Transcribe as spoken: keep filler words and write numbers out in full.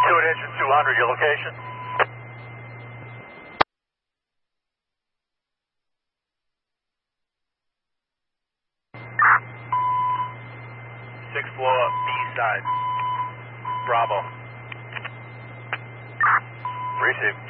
Stewart Engine two hundred, your location? Sixth floor, B side. Bravo. Receive.